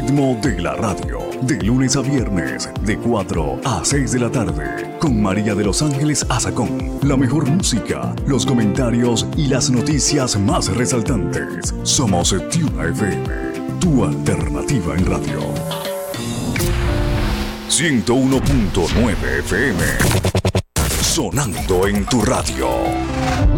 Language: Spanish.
ritmo de la radio. De lunes a viernes, de 4 a 6 de la tarde. Con María de los Ángeles Azacón. La mejor música, los comentarios y las noticias más resaltantes. Somos Tuna FM, tu alternativa en radio. 101.9 FM. Sonando en tu radio.